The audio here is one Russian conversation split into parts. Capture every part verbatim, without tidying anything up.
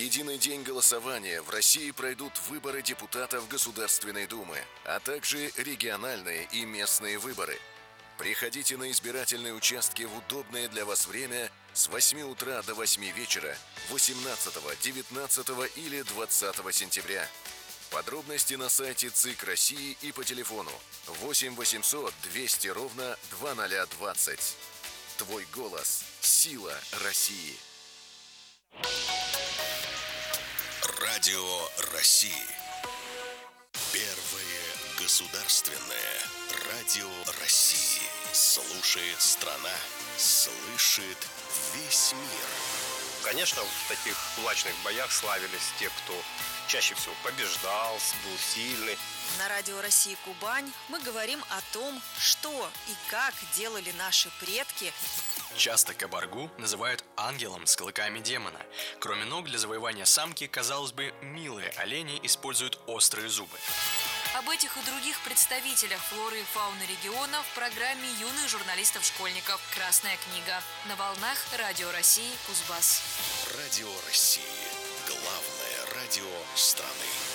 единый день голосования в России пройдут выборы депутатов Государственной Думы, а также региональные и местные выборы. Приходите на избирательные участки в удобное для вас время с восьми утра до восьми вечера восемнадцатого, девятнадцатого или двадцатого сентября. Подробности на сайте ЦИК России и по телефону восемь восемьсот двести ровно двадцать двадцать. Твой голос – сила России. Радио России. Первое государственное радио России. Слушает страна, слышит весь мир. Конечно, в таких кулачных боях славились те, кто чаще всего побеждал, был сильный. На радио России Кубань мы говорим о том, что и как делали наши предки. Часто кабаргу называют ангелом с клыками демона. Кроме ног, для завоевания самки, казалось бы, милые олени используют острые зубы. Об этих и других представителях флоры и фауны региона в программе юных журналистов-школьников «Красная книга» на волнах Радио России Кузбасс. Радио России. Главное радио страны.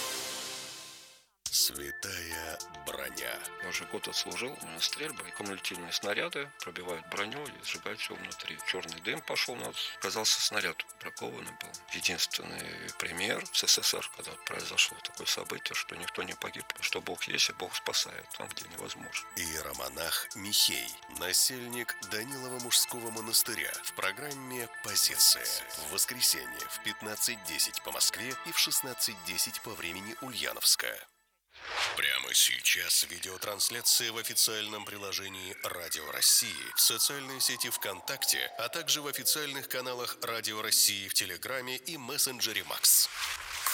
Святая броня. Я уже год отслужил на стрельбы. Кумулятивные снаряды пробивают броню и сжигают все внутри. Черный дым пошел, но оказался снаряд бракованный был. Единственный пример в СССР, когда произошло такое событие, что никто не погиб. Что Бог есть, и Бог спасает там, где невозможно. Иеромонах Михей, насельник Данилова мужского монастыря, в программе «Позиция». В воскресенье в пятнадцать десять по Москве и в шестнадцать десять по времени Ульяновска. Прямо сейчас видеотрансляция в официальном приложении Радио России, в социальной сети ВКонтакте, а также в официальных каналах Радио России в Телеграме и мессенджере Макс.